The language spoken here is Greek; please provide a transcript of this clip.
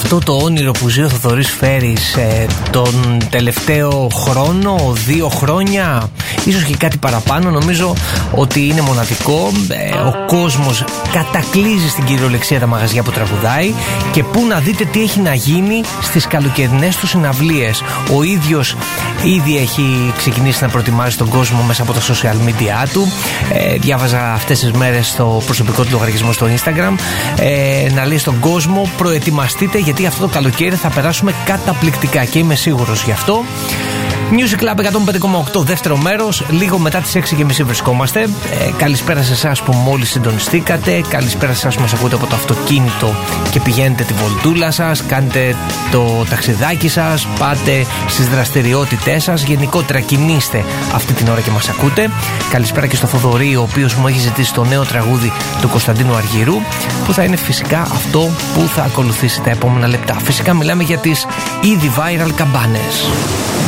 αυτό το όνειρο που ζει ο Θοδωρής Φέρης τον τελευταίο χρόνο, 2 χρόνια, ίσως και κάτι παραπάνω. Νομίζω ότι είναι μοναδικό. Ο κόσμος κατακλείζει στην κυριολεξία τα μαγαζιά που τραγουδάει, και πού να δείτε τι έχει να γίνει στις καλοκαιρινές του συναυλίες. Ο ίδιος ήδη έχει ξεκινήσει να προετοιμάζει τον κόσμο μέσα από τα social media του. Διάβαζα αυτές τις μέρες στο προσωπικό του λογαριασμό στο Instagram να λέει στον κόσμο: προετοιμαστείτε, γιατί αυτό το καλοκαίρι θα περάσουμε καταπληκτικά, και είμαι σίγουρος γι' αυτό. Music Club 105,8, δεύτερο μέρος. Λίγο μετά τις 6.30 βρισκόμαστε. Καλησπέρα σε εσάς που μόλις συντονιστήκατε. Καλησπέρα σε εσάς που μας ακούτε από το αυτοκίνητο και πηγαίνετε τη βολτούλα σας, κάνετε το ταξιδάκι σας, πάτε στις δραστηριότητές σας. Γενικότερα κινείστε αυτή την ώρα και μας ακούτε. Καλησπέρα και στο Θοδωρή, ο οποίος μου έχει ζητήσει το νέο τραγούδι του Κωνσταντίνου Αργυρού, που θα είναι φυσικά αυτό που θα ακολουθήσει τα επόμενα λεπτά. Φυσικά μιλάμε για τις ήδη viral καμπάνες.